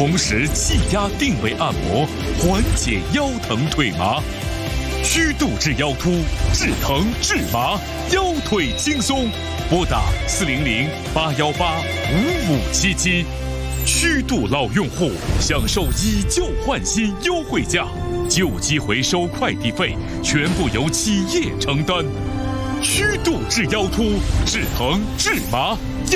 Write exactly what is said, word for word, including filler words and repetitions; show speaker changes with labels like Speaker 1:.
Speaker 1: 同时气压定位按摩，缓解腰疼腿麻。虚度至腰突，治疼治麻，腰腿轻松。拨打四零零八幺八五五七七。虚度老用户享受以旧换新优惠价，旧机回收快递费全部由企业承担。虚度治腰突，治疼治麻。